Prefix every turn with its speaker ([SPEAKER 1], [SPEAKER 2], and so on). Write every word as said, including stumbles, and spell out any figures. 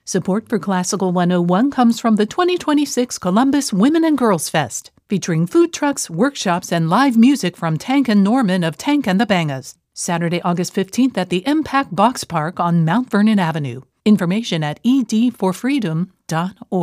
[SPEAKER 1] Support for Classical one oh one comes from the twenty twenty-six Columbus Women and Girls Fest, featuring food trucks, workshops, and live music from Tank and Norman of Tank and the Bangas. Saturday, August fifteenth at the Impact Box Park on Mount Vernon Avenue. Information at e d for freedom dot org.